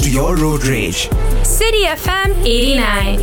out your road rage. City FM 89.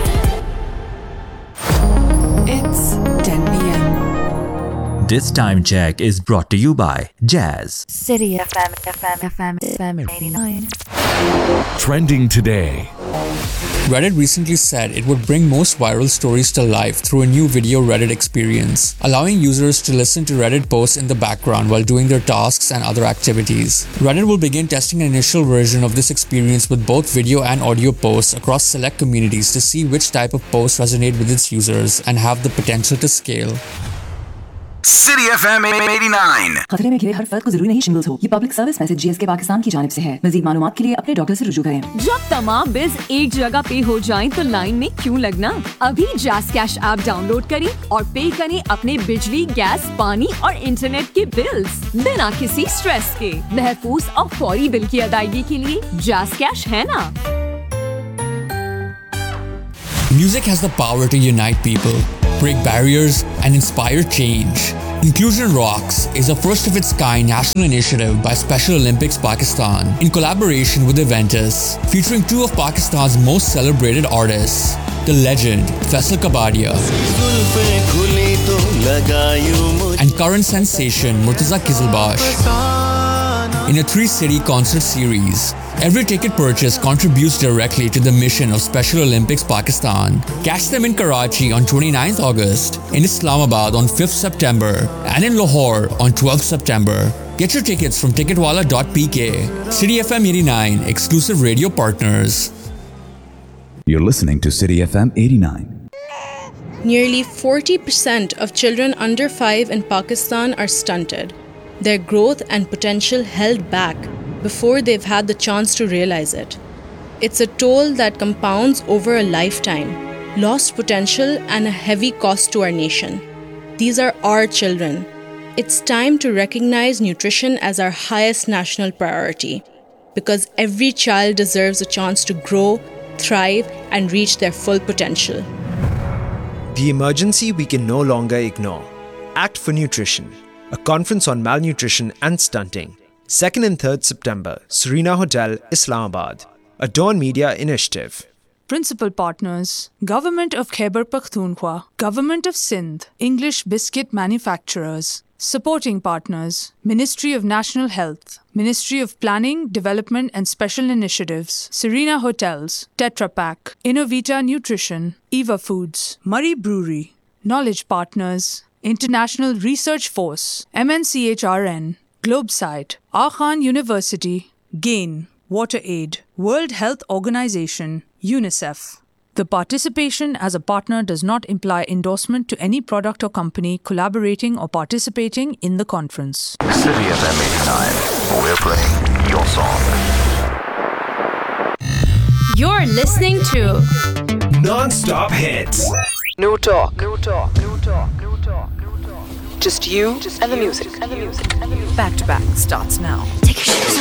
It's 10 p.m. This time check is brought to you by Jazz. City FM 89. Trending today. Reddit recently said it would bring most viral stories to life through a new video Reddit experience, allowing users to listen to Reddit posts in the background while doing their tasks and other activities. Reddit will begin testing an initial version of this experience with both video and audio posts across select communities to see which type of posts resonate with its users and have the potential to scale. City FM 89. खतरे में घिरे हर फर्द को जरूरी नहीं shingles हो। ये public service message GSK Pakistan की जानिब से है। मजीद मालूमात के लिए अपने डॉक्टर से रुजू करें। जब तमाम बिल्स एक जगह पे हो जाएं तो लाइन में क्यों लगना? अभी जैज़ कैश ऐप डाउनलोड करें और पे करें अपने बिजली, गैस, पानी और इंटरनेट के बिल्स बिना किसी स्ट्रेस के। महफूज और फौरी बिल की अदायगी के लिए जैज़ कैश है ना? Music has the power to unite people, break barriers, and inspire change. Inclusion Rocks is a first-of-its-kind national initiative by Special Olympics Pakistan in collaboration with Aventus, featuring two of Pakistan's most celebrated artists, the legend Faisal Kabadia and current sensation Murtaza Qizilbash. In a 3-city concert series, every ticket purchase contributes directly to the mission of Special Olympics Pakistan. Catch them in Karachi on 29th August, in Islamabad on 5th September, and in Lahore on 12th September. Get your tickets from ticketwala.pk. City FM 89, exclusive radio partners. You're listening to City FM 89. Nearly 40% of children under 5 in Pakistan are stunted, their growth and potential held back before they've had the chance to realize it. It's a toll that compounds over a lifetime, lost potential and a heavy cost to our nation. These are our children. It's time to recognize nutrition as our highest national priority, because every child deserves a chance to grow, thrive, and reach their full potential. The emergency we can no longer ignore. Act for Nutrition, a conference on malnutrition and stunting. 2nd and 3rd September, Serena Hotel, Islamabad. A Dawn Media initiative. Principal partners: Government of Khyber Pakhtunkhwa, Government of Sindh, English Biscuit Manufacturers. Supporting partners: Ministry of National Health, Ministry of Planning, Development and Special Initiatives, Serena Hotels, Tetra Pak, Innovita Nutrition, Eva Foods, Murray Brewery. Knowledge partners: International Research Force, MNCHRN, Globesite, Khan University, GAIN, WaterAid, World Health Organization, UNICEF. The participation as a partner does not imply endorsement to any product or company collaborating or participating in the conference. City FM 89. We're playing your song. You're listening to Non-stop hits. No talk. Just you and the music. Back to back starts now. Take your shoes